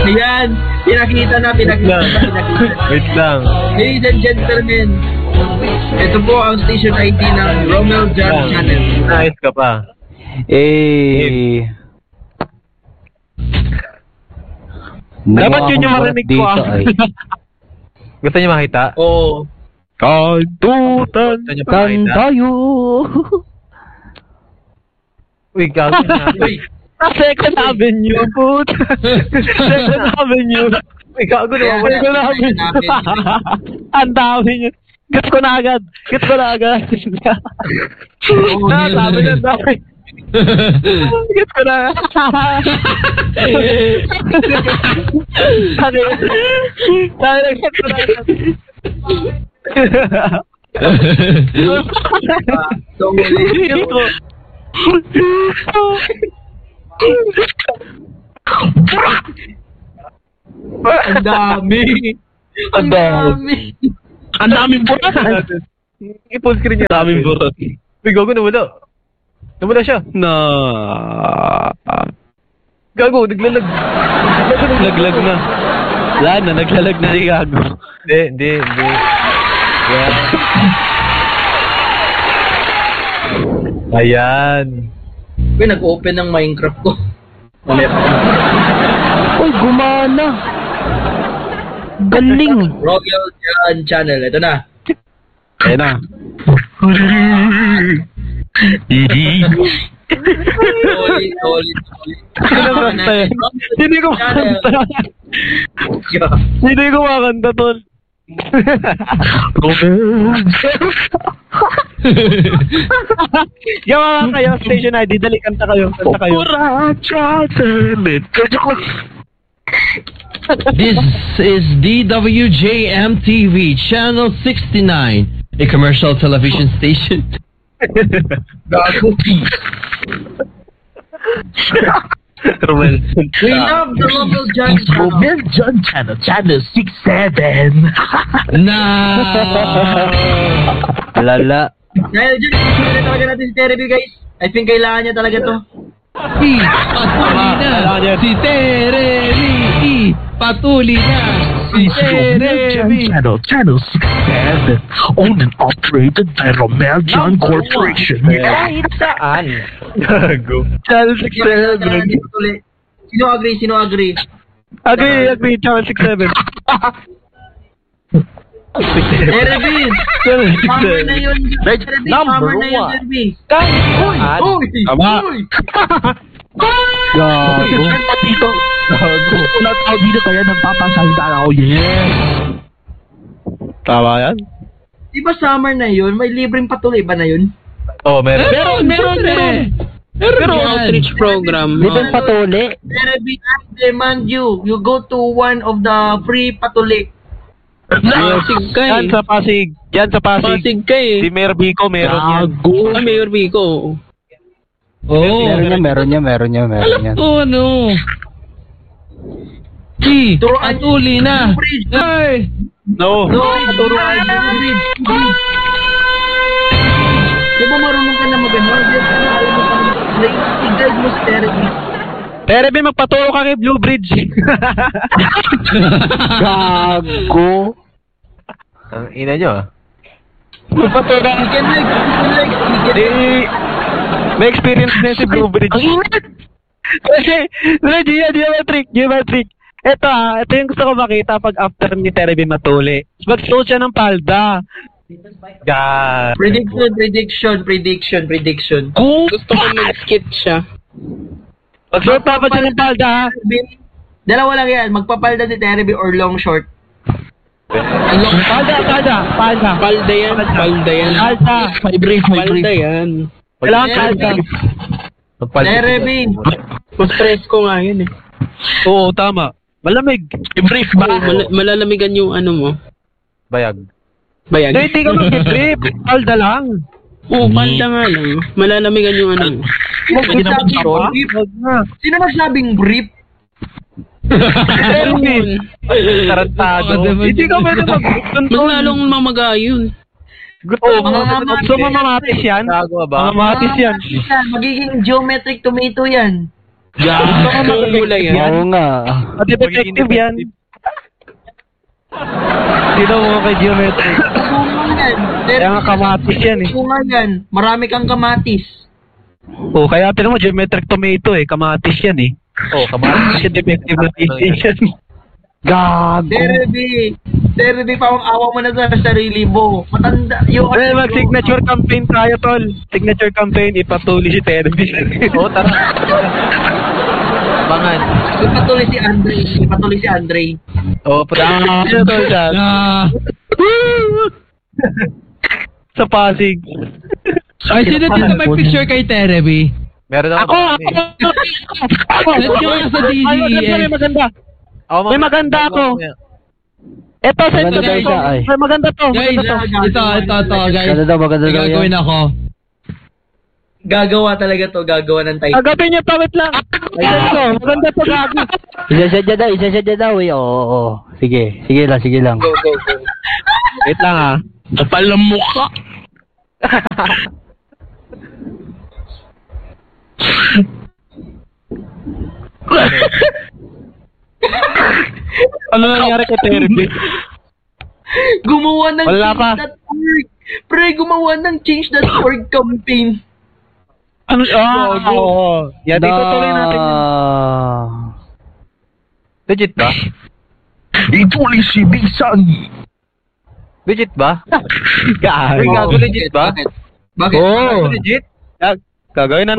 Ayan, pinakita na. Wait lang. Ladies and gentlemen, ito po ang station ID ng Romel John Channel. Nice ka pa. Dapat yun yung marinig ko Gusto niyo makita? Oo. Kantutan tayo. Uy, gago na. Second Avenue. Second Avenue. Uy, gago na. Second Avenue. Ang dami nyo. Gets ko na agad. Sabi na dami. Gets ko na. Sabi na gets ko na agad. Ang dami. Ang daming burat. I-full screen niya. Daming burat. Uy, gago nawala. Nawala siya. Gago, naglalag. Naglag na. Wala na, naglalag na si Gago. Hindi. Yan. Ayan. Uy, nag-open ng Minecraft ko. Uy, gumana. Galing. Royal John Channel. Ito na. Ayan na. Solid. Hindi ko makanta. Hindi ko makanta, tol. Gawa kayo, station ID. Dali, kanta kayo. This is DWJM-TV, Channel 69, a commercial television station. Gago. Romel. We love the Romel John Channel. Romel John Channel, Channel 67. Lala. Dahil dyan, hindi talaga natin si Terry, guys. I think kailangan niya talaga to. Patuloy na. Si Terry. Channel 67, owned and operated by Romel John Corporation. Kahit saan. Gago. Channel Sino agree? Agree, Channel 67. Terry, summer na yun. Number one. Tama. Gago. Dito. Gago. Ulat ako dito kaya nagpapasalita ako. Yes. Tama yan? Di ba summer na yun? May libreng patuloy ba na yun? Oo, meron. Pero outreach program. Libreng patuli. Terry, I demand you go to one of the free patuloy. Pasig ka Yan sa Pasig. Pasig ka Si Mayor Vico meron yan. Gago. Mayor Vico. Meron niya. Alam ko, ano. Patuloy na. Ay. No. Turuan yung bridge. Di ba marunong ka na mag-ano? Di ba alam mo ka na i-guide mo si Terry. Terry, magpaturo ka kay Blue Bridge. Gago. Ang ina nyo Magpaturo ka. May experience na si Blue Bridge. Geometric. Ito yung gusto ko makita pag after ni Terry matuli. Mag-suot siya ng palda. God. Prediction. Gusto ko mag-skip siya. Mag-suot pa siya ng palda, ha? Dalawa lang yan. Magpapalda si Terry or long short. Palda yan. My brief. Palda yan. Kailangan palda. Terry, mas presko nga yun eh. Oo, tama. Malamig. I-brief ba? Malalamigan yung ano mo. Bayag. Hindi ka mag-brief. Palda lang. Oo, palda nga lang. Malalamigan yung ano mo. Sino nagsabing brief? Tarantado. Hindi ka pwede mag-brief. Mas lalong mamagayon. Mamatis yan. Mamatis yan. Magiging geometric tomato yan. Gusto ko magulay yan. Oo nga. At detective yan. Sino mo kay geometric? Kaya nga kamatis yan eh. Bunga yan. Marami kang kamatis. Oh, kaya tinan mo, geometric tomato eh. Kamatis yan eh. Oh, Kamatis yung defective na yan. Gago. Derby, parang awa mo na sa sarili mo. Matanda. Well, mag-signature campaign tayo, tol. Signature campaign, ipatuloy si Derby. Oo, tara. Bangan. Ipatuloy si Andre. Oo, Ano tol siya? Sa Pasig. Ay, sino dito may picture kay Tereby? Meron Ako! Let's go sa May maganda. May maganda ako. Ito, Maganda daw siya, ay. May maganda to. Guys, ito, guys. Maganda daw yan. Gagawin ako. Gagawa talaga to. Gagawa ng title. Agapin niyo to, wait lang. Maganda to, gago. Isa-sadya daw eh. Oo. Sige lang. Go. Wait lang ah. Kapal ng mukha. Ano nangyari kay Terby? Gumawa ng Wala pa. Change.org. Pre, gumawa ng Change.org campaign. Ano? Oo. Yan, dito tuloy natin yan. Legit ba? Ituloy si Bisan. Legit ba? Gago. Gago, legit ba? Bakit? Oo. Legit? Gagawin na